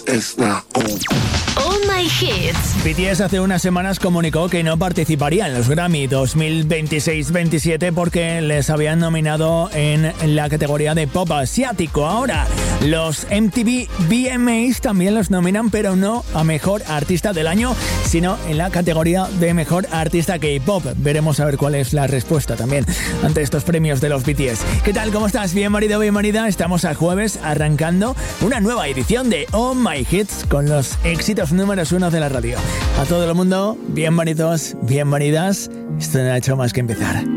es la O. All My Hits. BTS hace unas semanas comunicó que no participaría en los Grammy 2026-27 porque les habían nominado en la categoría de pop asiático. Ahora, los MTV VMAs también los nominan, pero no a Mejor Artista del Año, sino en la categoría de Mejor Artista K-Pop. Veremos a ver cuál es la respuesta también ante estos premios de los BTS. ¿Qué tal? ¿Cómo estás? Bienvenido, bienvenida. Estamos a jueves arrancando una nueva edición de Oh My Hits con los éxitos números 1 de la radio. A todo el mundo, bienvenidos, bienvenidas. Esto no ha hecho más que empezar.